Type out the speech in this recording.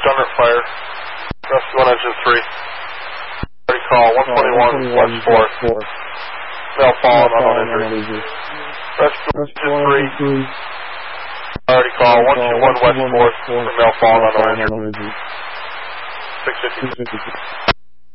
under fire. Rescue 1 engine 3. Already call 121 West 4th. Male fallen, unknown injury. Rescue 1 engine 3. Already call 121 West 4th. Male fallen, unknown injury. 650.